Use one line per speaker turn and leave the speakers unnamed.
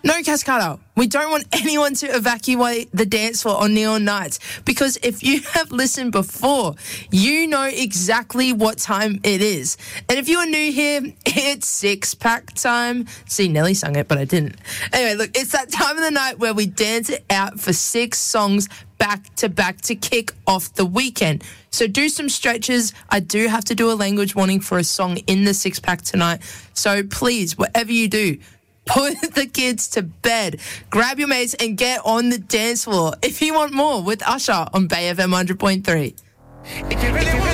No, Cascada, we don't want anyone to evacuate the dance floor on Neon Nights, because if you have listened before, you know exactly what time it is. And if you are new here, it's six-pack time. See, Nelly sung it, but I didn't. Anyway, look, it's that time of the night where we dance it out for 6 songs back to back to kick off the weekend. So do some stretches. I do have to do a language warning for a song in the six-pack tonight. So please, whatever you do, put the kids to bed. Grab your mates and get on the dance floor. If you want more with Usher on Bay FM 100.3.
If you really want